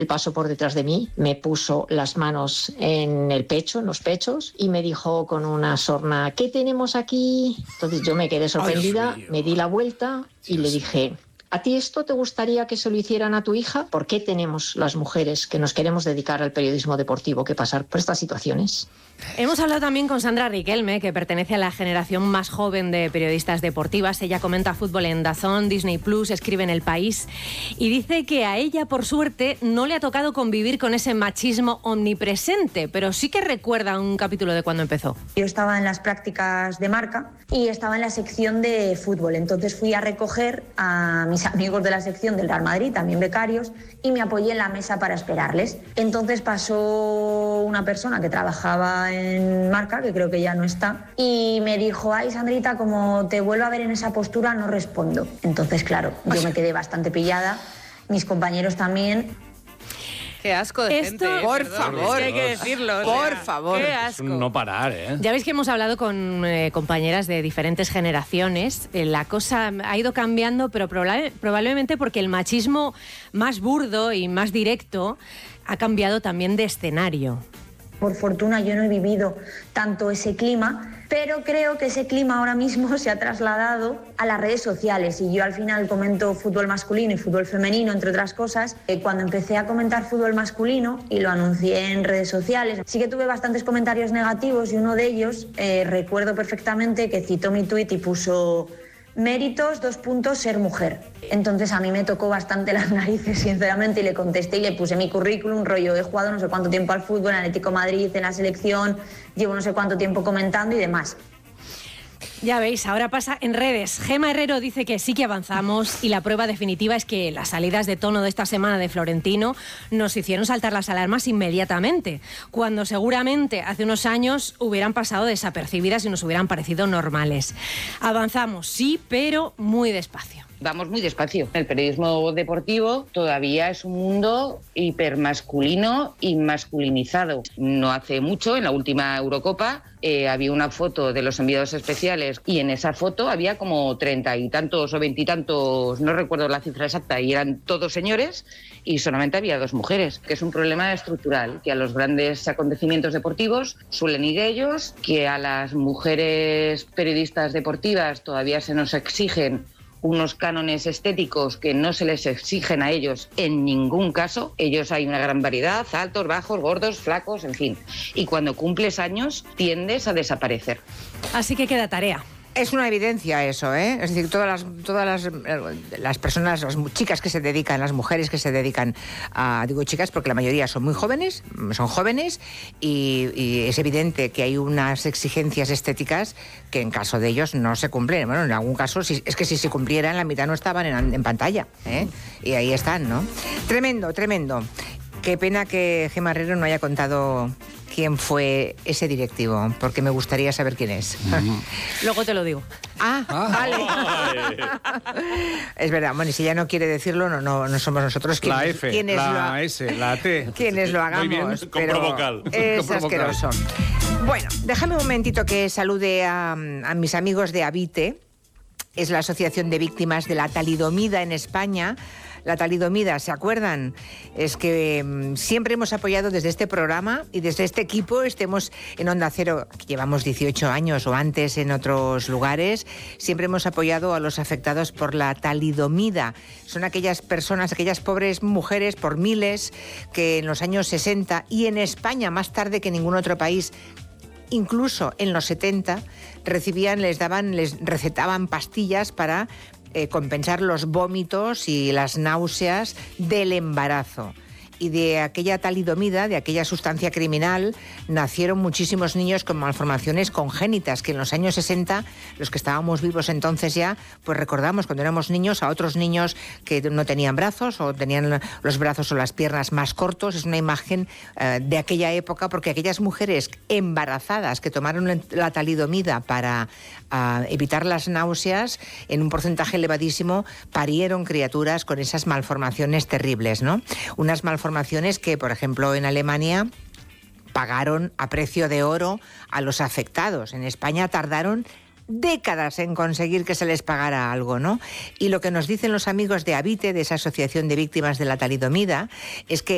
Él pasó por detrás de mí, me puso las manos en el pecho, en los pechos, y me dijo con una sorna: ¿qué tenemos aquí? Entonces yo me quedé sorprendida, me di la vuelta y le dije: ¿a ti esto te gustaría que se lo hicieran a tu hija? ¿Por qué tenemos las mujeres que nos queremos dedicar al periodismo deportivo que pasar por estas situaciones? Hemos hablado también con Sandra Riquelme, que pertenece a la generación más joven de periodistas deportivas. Ella comenta fútbol en DAZN, Disney Plus, escribe en El País y dice que a ella, por suerte, no le ha tocado convivir con ese machismo omnipresente, pero sí que recuerda un capítulo de cuando empezó. Yo estaba en las prácticas de Marca y estaba en la sección de fútbol, entonces fui a recoger a mis amigos de la sección del Real Madrid, también becarios, y me apoyé en la mesa para esperarles. Entonces pasó una persona que trabajaba en Marca, que creo que ya no está, y me dijo: ay, Sandrita, como te vuelvo a ver en esa postura no respondo. Entonces, claro, yo me quedé bastante pillada, mis compañeros también. Qué asco de gente. Por favor. Es que hay que decirlo. Por favor. Qué Es asco. un no parar, ¿eh? Ya veis que hemos hablado con compañeras de diferentes generaciones. La cosa ha ido cambiando, pero probablemente porque el machismo más burdo y más directo ha cambiado también de escenario. Por fortuna yo no he vivido tanto ese clima, pero creo que ese clima ahora mismo se ha trasladado a las redes sociales y yo al final comento fútbol masculino y fútbol femenino, entre otras cosas. Cuando empecé a comentar fútbol masculino y lo anuncié en redes sociales, sí que tuve bastantes comentarios negativos y uno de ellos, recuerdo perfectamente que citó mi tuit y puso: méritos, ser mujer. Entonces a mí me tocó bastante las narices, sinceramente, y le contesté y le puse mi currículum, rollo: he jugado no sé cuánto tiempo al fútbol, en Atlético de Madrid, en la selección, llevo no sé cuánto tiempo comentando y demás. Ya veis, ahora pasa en redes. Gemma Herrero dice que sí que avanzamos y la prueba definitiva es que las salidas de tono de esta semana de Florentino nos hicieron saltar las alarmas inmediatamente, cuando seguramente hace unos años hubieran pasado desapercibidas y nos hubieran parecido normales. Avanzamos, sí, pero muy despacio. Vamos muy despacio. El periodismo deportivo todavía es un mundo hipermasculino y masculinizado. No hace mucho, en la última Eurocopa, había una foto de los enviados especiales y en esa foto había como 30 y tantos o 20 y tantos, no recuerdo la cifra exacta, y eran todos señores y solamente había 2 mujeres, que es un problema estructural, que a los grandes acontecimientos deportivos suelen ir ellos, que a las mujeres periodistas deportivas todavía se nos exigen unos cánones estéticos que no se les exigen a ellos en ningún caso. Ellos hay una gran variedad, altos, bajos, gordos, flacos, en fin. Y cuando cumples años tiendes a desaparecer. Así que queda tarea. Es una evidencia eso, ¿eh? Es decir, todas las personas, las chicas que se dedican, las mujeres que se dedican a, digo chicas porque la mayoría son muy jóvenes, y es evidente que hay unas exigencias estéticas que en caso de ellos no se cumplen. Bueno, en algún caso es que si se cumplieran la mitad no estaban en pantalla, ¿eh? Y ahí están, ¿no? Tremendo, tremendo. Qué pena que Gemma Herrero no haya contado quién fue ese directivo, porque me gustaría saber quién es. Luego te lo digo. Vale. Es verdad, bueno, y si ella no quiere decirlo, no somos nosotros La F, la S, la T. Quienes lo hagamos. Muy bien, compro vocal. Es asqueroso. Bueno, déjame un momentito que salude a mis amigos de Habite. Es la Asociación de Víctimas de la Talidomida en España. La talidomida, ¿se acuerdan? Es que siempre hemos apoyado desde este programa y desde este equipo, estemos en Onda Cero, que llevamos 18 años o antes en otros lugares, siempre hemos apoyado a los afectados por la talidomida. Son aquellas personas, aquellas pobres mujeres por miles que en los años 60 y en España más tarde que en ningún otro país, incluso en los 70, les recetaban pastillas para compensar los vómitos y las náuseas del embarazo. Y de aquella talidomida, de aquella sustancia criminal, nacieron muchísimos niños con malformaciones congénitas, que en los años 60, los que estábamos vivos entonces ya, pues recordamos cuando éramos niños a otros niños que no tenían brazos o tenían los brazos o las piernas más cortos. Es una imagen de aquella época, porque aquellas mujeres embarazadas que tomaron la talidomida para evitar las náuseas, en un porcentaje elevadísimo, parieron criaturas con esas malformaciones terribles, ¿no? Unas malformaciones que, por ejemplo, en Alemania pagaron a precio de oro a los afectados. En España tardaron décadas en conseguir que se les pagara algo, ¿no? Y lo que nos dicen los amigos de Habite, de esa Asociación de Víctimas de la Talidomida, es que